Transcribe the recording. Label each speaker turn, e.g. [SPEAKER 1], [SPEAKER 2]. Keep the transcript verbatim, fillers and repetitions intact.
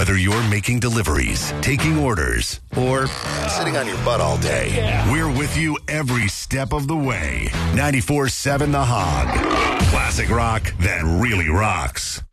[SPEAKER 1] Whether you're making deliveries, taking orders, or sitting on your butt all day, we're with you every step of the way. ninety-four seven The Hog. Classic rock that really rocks.